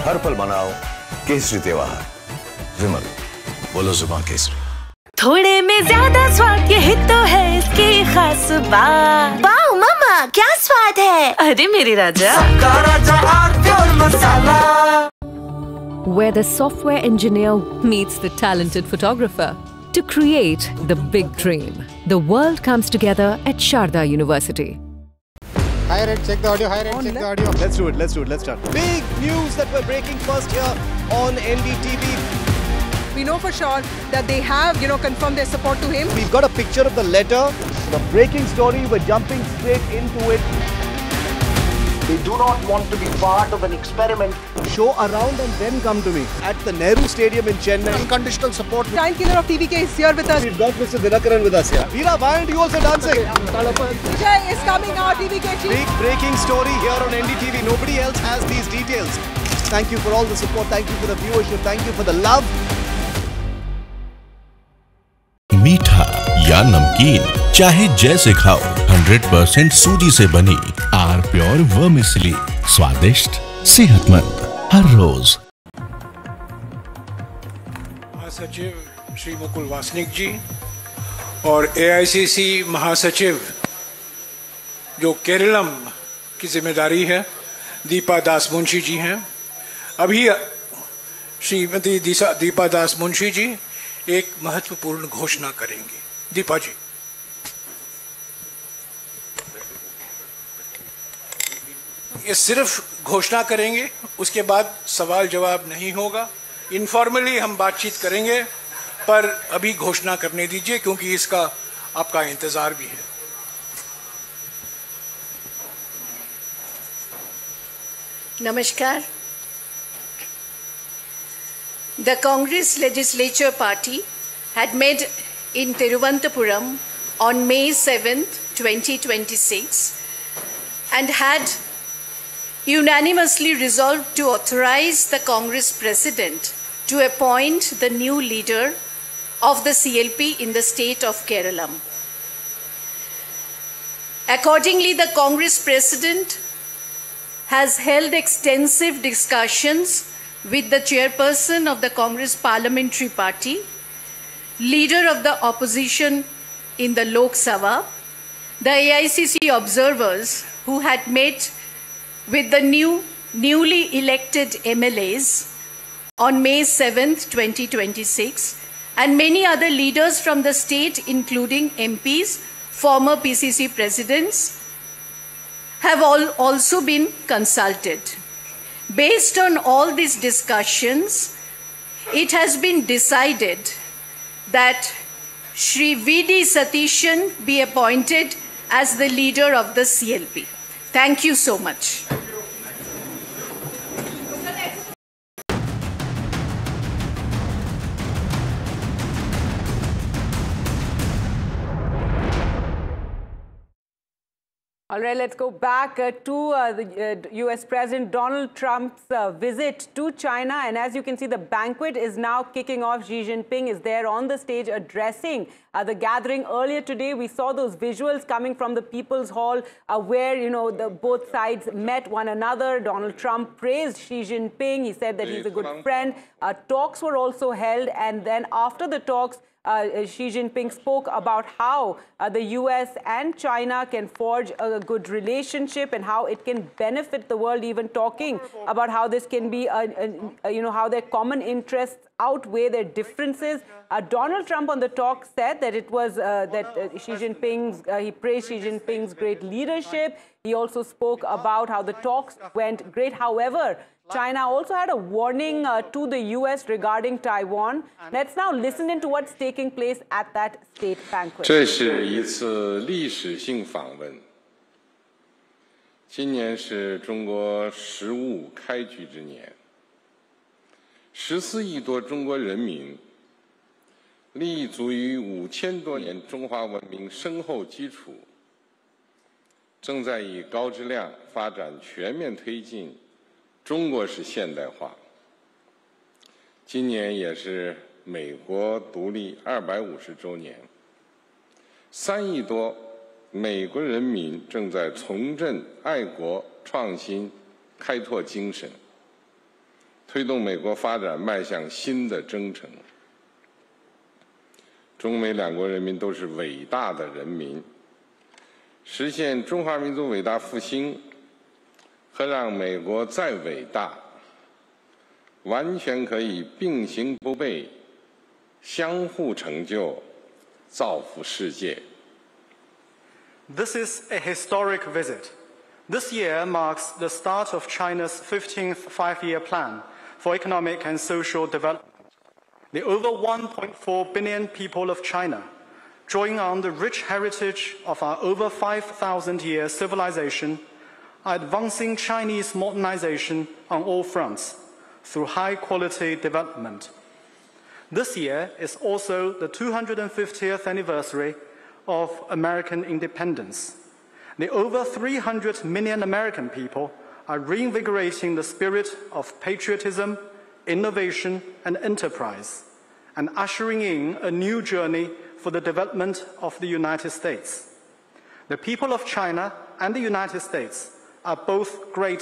हर पल मनाओ केसरी त्योहार। विमल, बोलो जुबान केसरी। थोड़े में ज्यादा स्वाद, यही तो है इसकी खास बात। वाओ मामा, क्या स्वाद है। अरे मेरे राजा, सबका राजा आरती मसाला। Where the software engineer meets the talented photographer to create the big dream. The world comes together at Sharda University. Hi Red, check the audio. Hi Red, check the audio. Let's do it. Let's start. Big news that we're breaking first here on NDTV. We know for sure that they have, confirmed their support to him. We've got a picture of the letter, the breaking story. We're jumping straight into it. They do not want to be part of an experiment. Show around and then come to me at the Nehru Stadium in Chennai. Unconditional support. Time killer of TVK is here with us. We've got Mr. Dinakaran with us here. Veera, why aren't you also dancing? Vijay is coming out, TVK chief. Big breaking story here on NDTV. Nobody else has these details. Thank you for all the support. Thank you for the viewership. Thank you for the love. मीठा या नमकीन, चाहे जैसे खाओ, 100% सूजी से बनी are pure vermicelli, स्वादिष्ट, सेहतमंद हर रोज। महासचिव श्री मुकुल वासनिक जी और AICC महासचिव जो केरलम की जिम्मेदारी है, दीपा दास मुंशी जी हैं। अभी श्रीमती दीपा दास मुंशी जी एक महत्वपूर्ण घोषणा करेंगी। दीपा जी। ये सिर्फ घोषणा करेंगे, उसके बाद सवाल जवाब नहीं होगा। इनफॉर्मली हम बातचीत करेंगे, पर अभी घोषणा करने दीजिए क्योंकि इसका आपका इंतजार भी है। नमस्कार। The Congress Legislature Party had met in Thiruvananthapuram on May 7th, 2026 and had unanimously resolved to authorize the Congress President to appoint the new leader of the CLP in the state of Kerala. Accordingly, the Congress President has held extensive discussions with the chairperson of the Congress Parliamentary Party, leader of the opposition in the Lok Sabha, the AICC observers who had met with the newly elected MLAs on May 7th, 2026, and many other leaders from the state, including MPs, former PCC presidents, have also been consulted. Based on all these discussions, it has been decided that Shri V.D. Satishan be appointed as the leader of the CLP. Thank you so much. All right, let's go back to the US President Donald Trump's visit to China. And as you can see, the banquet is now kicking off. Xi Jinping is there on the stage addressing the gathering. Earlier today, we saw those visuals coming from the People's Hall where, both sides met one another. Donald Trump praised Xi Jinping. He said that he's a good friend. Talks were also held. And then after the talks, Xi Jinping spoke about how the US and China can forge a good relationship and how it can benefit the world, even talking about how this can be, how their common interests outweigh their differences. Donald Trump on the talk said that it was he praised Xi Jinping's great leadership. He also spoke about how the talks went great. However, China also had a warning to the US regarding Taiwan. Let's now listen into what's taking place at that state banquet. 这是一次历史性访问。今年是中国15开局之年，14亿多中国人民立足于5000多年中华文明深厚基础，正在以高质量发展全面推进 中国式现代化。今年也是美国独立250周年，3亿多美国人民正在重振爱国、创新、开拓精神， 推动美国发展迈向新的征程。中美两国人民都是伟大的人民，实现中华民族伟大复兴和让美国再伟大，完全可以并行不悖，相互成就，造福世界。 This is a historic visit. This year marks the start of China's 15th five-year plan for economic and social development. The over 1.4 billion people of China, drawing on the rich heritage of our over 5,000-year civilization, are advancing Chinese modernization on all fronts through high-quality development. This year is also the 250th anniversary of American independence. The over 300 million American people are reinvigorating the spirit of patriotism, innovation, and enterprise, and ushering in a new journey for the development of the United States. The people of China and the United States are both great